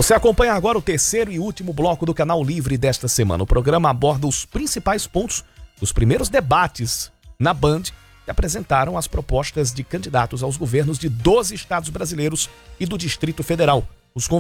Você acompanha agora o terceiro e último bloco do Canal Livre desta semana. O programa aborda os principais pontos dos primeiros debates na Band que apresentaram as propostas de candidatos aos governos de 12 estados brasileiros e do Distrito Federal. Os